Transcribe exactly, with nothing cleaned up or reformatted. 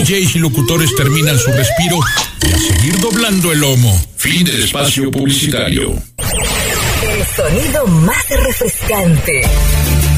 D Js y locutores terminan su respiro y a seguir doblando el lomo. Fin del espacio publicitario. El sonido más refrescante.